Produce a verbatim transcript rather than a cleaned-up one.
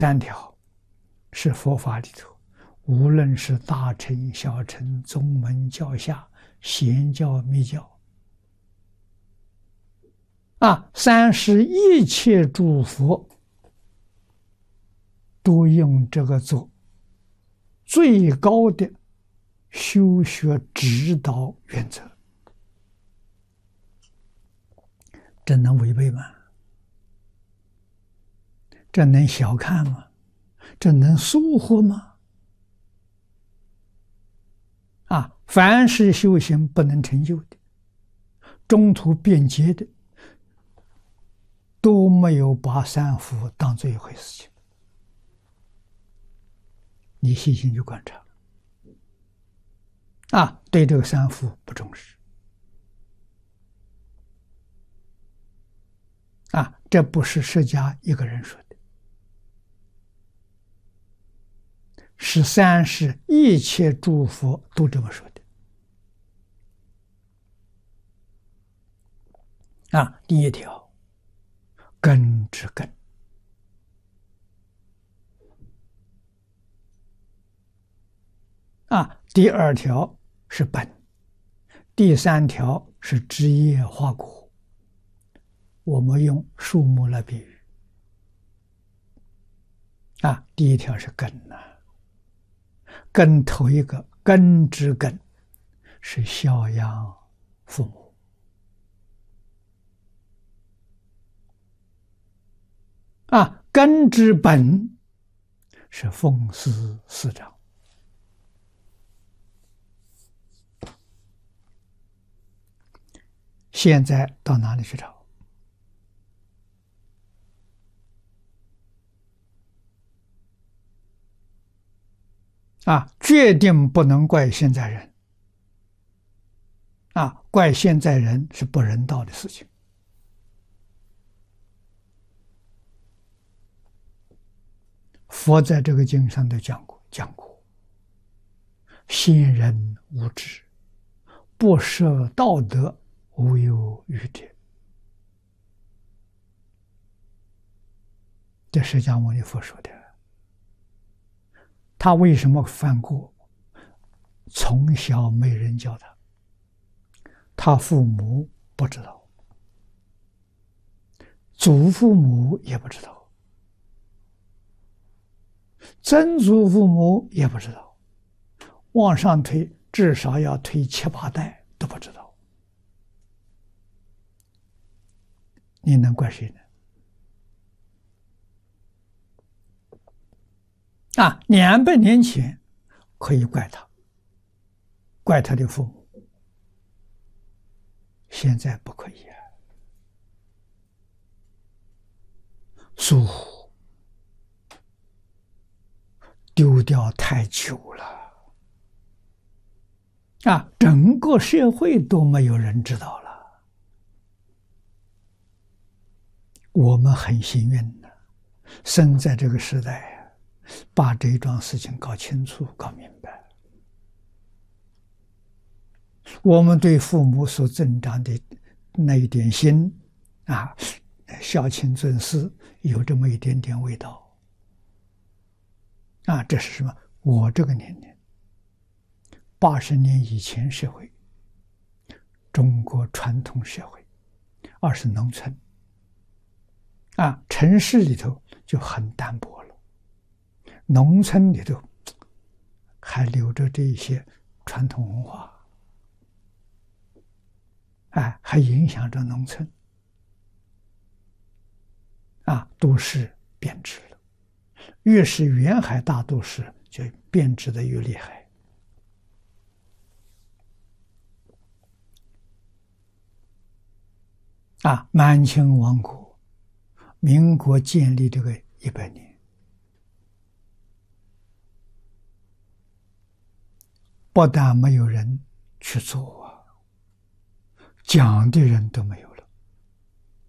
三条是佛法里头，无论是大乘、小乘、宗门、教下、显教、密教，啊，三是一切诸佛都用这个做最高的修学指导原则，这能违背吗？这能小看吗？这能疏忽吗？啊，凡是修行不能成就的，中途变节的，都没有把三福当做一回事情。你细心去观察，啊，对这个三福不重视，啊，这不是释迦一个人说的，是三世一切诸佛都这么说的。啊，第一条，根之根。啊，第二条是本，第三条是枝叶花果。我们用树木来比喻。啊，第一条是根呐、啊，根头一个根之根是孝养父母。啊，根之本是奉事师长。现在到哪里去找？啊，决定不能怪现在人。啊，怪现在人是不人道的事情。佛在这个经上都讲过，讲过，先人无知，不设道德，无有余者。这释迦牟尼佛说的。他为什么犯过？从小没人教他，他父母不知道，祖父母也不知道，曾祖父母也不知道，往上推至少要推七八代都不知道，你能怪谁呢？啊，两百年前可以怪他，怪他的父母，现在不可以啊。疏忽丢掉太久了啊，整个社会都没有人知道了。我们很幸运的生在这个时代，把这一桩事情搞清楚搞明白，我们对父母所增长的那一点心啊，孝亲尊师有这么一点点味道啊。这是什么？我这个年龄八十年以前社会，中国传统社会，二是农村啊，城市里头就很淡薄了，农村里头还留着这些传统文化，哎，还影响着农村啊，都市变质了，越是沿海大都市就变质的越厉害啊。满清亡国，民国建立这个一百年，不但没有人去做啊，讲的人都没有。